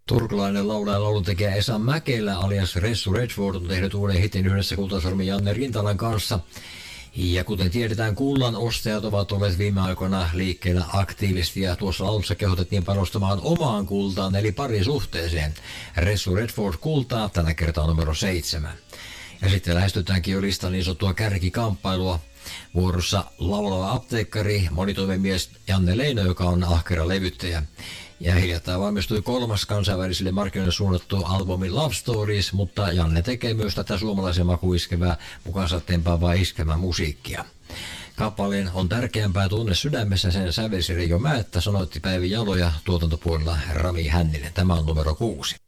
Turkulainen laulaja ja lauluntekijä Esa Mäkelä alias Ressu Redford on tehnyt uuden hitin yhdessä Kultasormi Janne Rintalan kanssa. Ja kuten tiedetään, kullan ostajat ovat olleet viime aikoina liikkeellä aktiivisesti ja tuossa alussa kehotettiin panostamaan omaan kultaan eli parisuhteeseen. Ressu Redford kultaa tällä kertaa numero 7. Ja sitten lähestytäänkin jo listan niin sanottua kärkikamppailua. Vuorossa laulava apteekkari, monitoimimies Janne Leino, joka on ahkera levyttäjä. Ja hiljattain valmistui 3. kansainvälisille markkinoille suunnattu albumi Love Stories, mutta Janne tekee myös tätä suomalaisen makuiskevää mukaansa tempaavaa iskevää musiikkia. Kappaleen On tärkeämpää tunne sydämessä sen sävelsi Reijo Määttä, sanoitti Päivi Jalo ja tuotantopuolella Rami Hänninen. Tämä on numero 6.